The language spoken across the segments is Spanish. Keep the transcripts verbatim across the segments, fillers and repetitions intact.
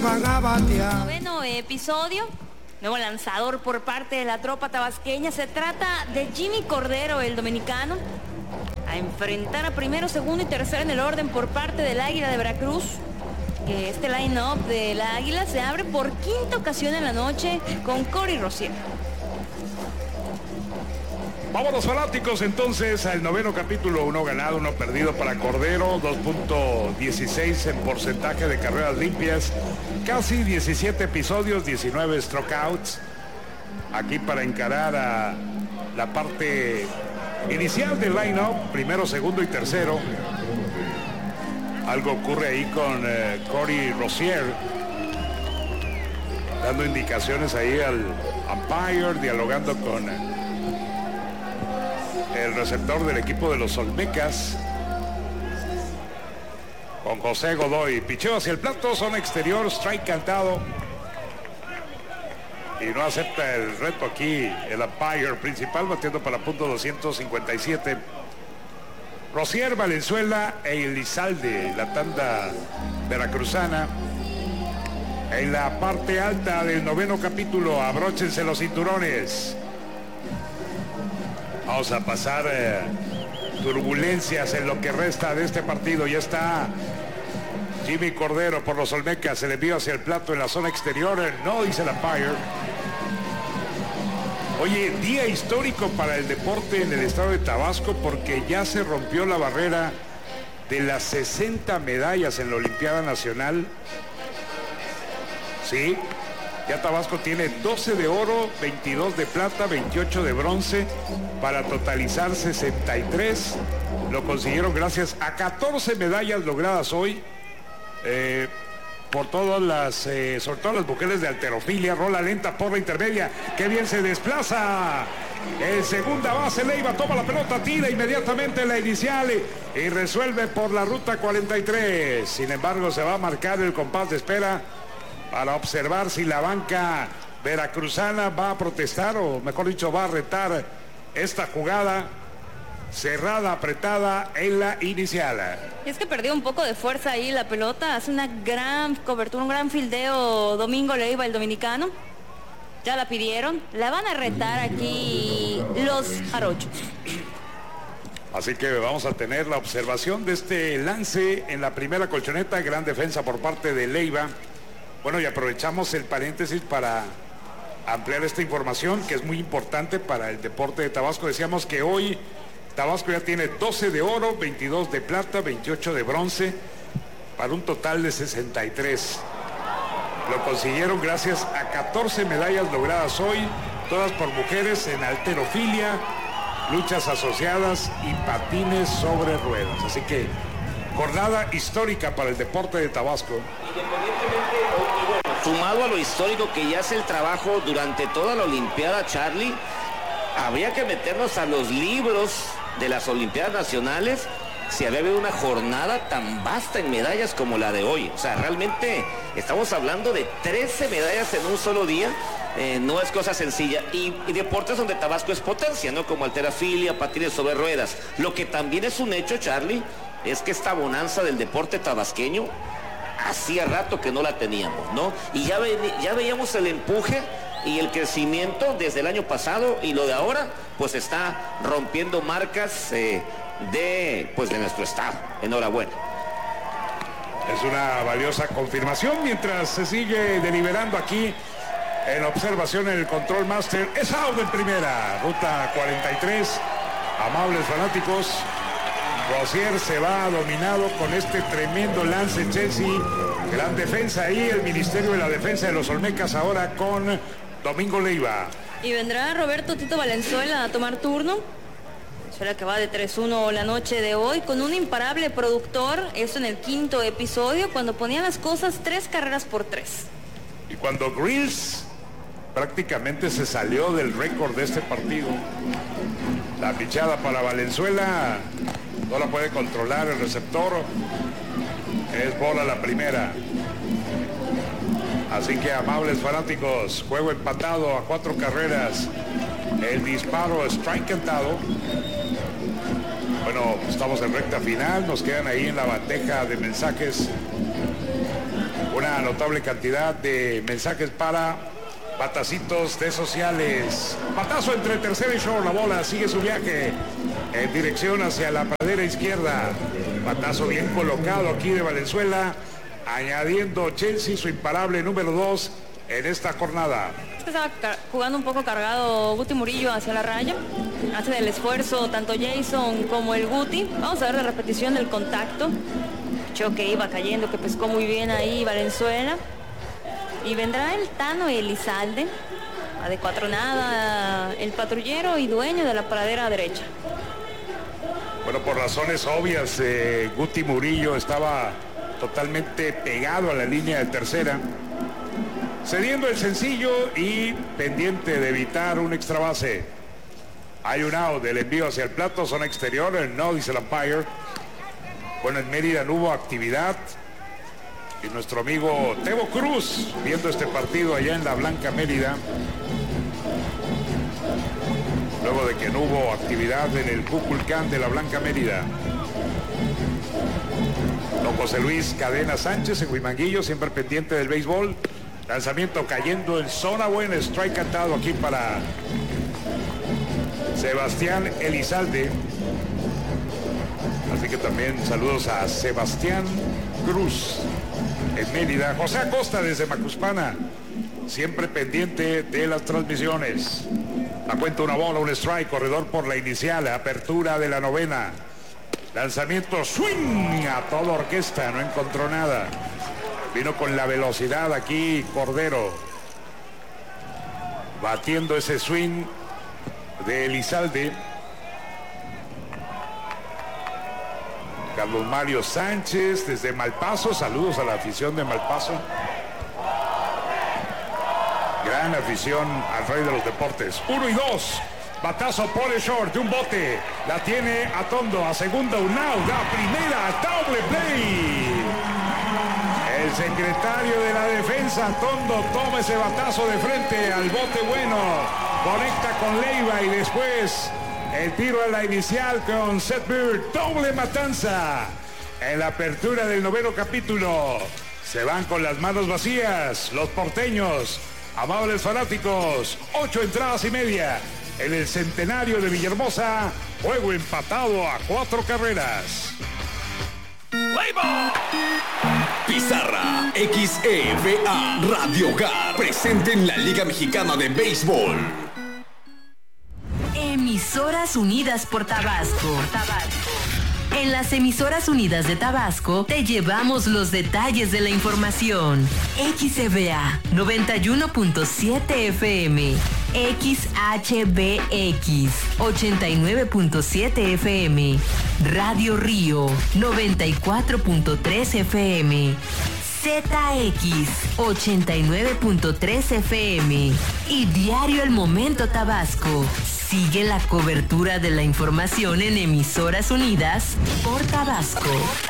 Noveno episodio, nuevo lanzador por parte de la tropa tabasqueña. Se trata de Jimmy Cordero, el dominicano, a enfrentar a primero, segundo y tercero en el orden por parte del Águila de Veracruz. Que este line-up de la Águila se abre por quinta ocasión en la noche con Cory Rosier. Vámonos fanáticos entonces al noveno capítulo, uno ganado, uno perdido para Cordero, dos punto dieciséis en porcentaje de carreras limpias, casi diecisiete episodios, diecinueve strikeouts. Aquí para encarar a la parte inicial del line-up, primero, segundo y tercero. Algo ocurre ahí con eh, Cory Rosier, dando indicaciones ahí al umpire, dialogando con eh, el receptor del equipo de los Olmecas, con José Godoy. Picheo hacia el plato, zona exterior, strike cantado. Y no acepta el reto aquí el umpire principal, batiendo para punto doscientos cincuenta y siete. Rosier, Valenzuela e Elizalde, la tanda veracruzana. En la parte alta del noveno capítulo, abróchense los cinturones. Vamos a pasar eh, turbulencias en lo que resta de este partido. Ya está Jimmy Cordero por los Olmecas. El envío hacia el plato en la zona exterior. No, dice el umpire. Oye, día histórico para el deporte en el estado de Tabasco, porque ya se rompió la barrera de las sesenta medallas en la Olimpiada Nacional. Sí, ya Tabasco tiene doce de oro, veintidós de plata, veintiocho de bronce, para totalizar sesenta y tres. Lo consiguieron gracias a catorce medallas logradas hoy. Eh, por todas las, eh, sobre todo las mujeres de halterofilia. Rola lenta por la intermedia, que bien se desplaza. En segunda base, Leiva toma la pelota, tira inmediatamente la inicial y, y resuelve por la ruta cuarenta y tres. Sin embargo, se va a marcar el compás de espera para observar si la banca veracruzana va a protestar, o mejor dicho, va a retar esta jugada cerrada, apretada en la inicial. Y es que perdió un poco de fuerza ahí la pelota. Hace una gran cobertura, un gran fildeo Domingo Leiva, el dominicano. Ya la pidieron, la van a retar aquí los jarochos. Así que vamos a tener la observación de este lance en la primera colchoneta. Gran defensa por parte de Leiva. Bueno, y aprovechamos el paréntesis para ampliar esta información, que es muy importante para el deporte de Tabasco. Decíamos que hoy Tabasco ya tiene doce de oro, veintidós de plata, veintiocho de bronce, para un total de sesenta y tres. Lo consiguieron gracias a catorce medallas logradas hoy, todas por mujeres en halterofilia, luchas asociadas y patines sobre ruedas. Así que jornada histórica para el deporte de Tabasco. Independientemente, y bueno, sumado a lo histórico que ya es el trabajo durante toda la Olimpiada, Charlie, habría que meternos a los libros de las Olimpiadas Nacionales si había habido una jornada tan vasta en medallas como la de hoy. O sea, realmente estamos hablando de trece medallas en un solo día. Eh, no es cosa sencilla. Y, y deportes donde Tabasco es potencia, ¿no? Como halterofilia, patines sobre ruedas. Lo que también es un hecho, Charlie, es que esta bonanza del deporte tabasqueño hacía rato que no la teníamos, ¿no? Y ya, ve, ya veíamos el empuje y el crecimiento desde el año pasado, y lo de ahora pues está rompiendo marcas eh, de, pues, de nuestro estado. Enhorabuena. Es una valiosa confirmación mientras se sigue deliberando aquí en observación en el Control Master. Es out en primera, ruta cuarenta y tres. Amables fanáticos, Rosier se va dominado con este tremendo lance. Chelsea, gran defensa ahí, el Ministerio de la Defensa de los Olmecas ahora con Domingo Leiva. Y vendrá Roberto Tito Valenzuela a tomar turno. Valenzuela que va de tres uno la noche de hoy con un imparable productor. Esto en el quinto episodio, cuando ponían las cosas tres carreras por tres. Y cuando Grills prácticamente se salió del récord de este partido. La pichada para Valenzuela no la puede controlar el receptor. Es bola la primera. Así que, amables fanáticos, juego empatado a cuatro carreras. El disparo, strike cantado. Bueno, estamos en recta final. Nos quedan ahí en la bandeja de mensajes una notable cantidad de mensajes para batacitos de sociales. Batazo entre tercera y short, la bola sigue su viaje en dirección hacia la pradera izquierda. Batazo bien colocado aquí de Valenzuela, añadiendo Chelsea su imparable número dos en esta jornada. Estaba jugando un poco cargado Guti Murillo hacia la raya. Hace del esfuerzo tanto Jason como el Guti. Vamos a ver la repetición del contacto. Choque iba cayendo, que pescó muy bien ahí Valenzuela. Y vendrá el Tano Elizalde, a de cuatro nada, el patrullero y dueño de la pradera derecha. Bueno, por razones obvias, eh, Guti Murillo estaba totalmente pegado a la línea de tercera, cediendo el sencillo y pendiente de evitar un extra base. Hay un out del envío hacia el plato, zona exterior, el no, dice el umpire. Bueno, en Mérida no hubo actividad. Y nuestro amigo Tebo Cruz, viendo este partido allá en la Blanca Mérida, luego de que no hubo actividad en el Cuculcán de la Blanca Mérida. Don José Luis Cadena Sánchez en Huimanguillo, siempre pendiente del béisbol. Lanzamiento cayendo en zona buena, strike cantado aquí para Sebastián Elizalde. Así que también saludos a Sebastián Cruz en Mérida. José Acosta desde Macuspana, siempre pendiente de las transmisiones. La cuenta una bola, un strike, corredor por la inicial, apertura de la novena. Lanzamiento swing a toda orquesta, no encontró nada. Vino con la velocidad aquí Cordero, batiendo ese swing de Elizalde. Carlos Mario Sánchez desde Malpaso, saludos a la afición de Malpaso. Gran afición al rey de los deportes. Uno y dos. Batazo por el short de un bote. La tiene Atondo a segunda, un out. La primera, doble play. El secretario de la defensa, Atondo, toma ese batazo de frente al bote bueno. Conecta con Leiva y después el tiro a la inicial con Seth Bird. Doble matanza. En la apertura del noveno capítulo. Se van con las manos vacías los porteños. Amables fanáticos, ocho entradas y media en el centenario de Villahermosa. Juego empatado a cuatro carreras. Pizarra X E V A Radio Hogar, presente en la Liga Mexicana de Béisbol. Emisoras Unidas por Tabasco. Tabasco. En las Emisoras Unidas de Tabasco te llevamos los detalles de la información. X E V A noventa y uno punto siete F M, X H B X ochenta y nueve punto siete F M, Radio Río noventa y cuatro punto tres F M, Z X ochenta y nueve punto tres F M y Diario El Momento Tabasco. Sigue la cobertura de la información en Emisoras Unidas por Tabasco.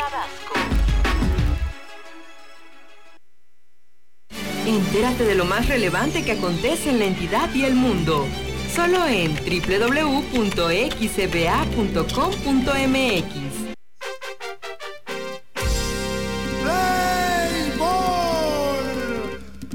Entérate de lo más relevante que acontece en la entidad y el mundo. Solo en doble u doble u doble u punto x e v a punto com punto m x.